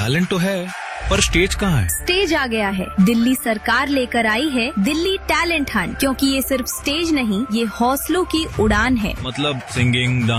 Talent तो है, पर स्टेज कहाँ है? स्टेज आ गया है। दिल्ली सरकार लेकर आई है दिल्ली टैलेंट हंट, क्योंकि ये सिर्फ स्टेज नहीं, ये हौसलों की उड़ान है। मतलब सिंगिंग,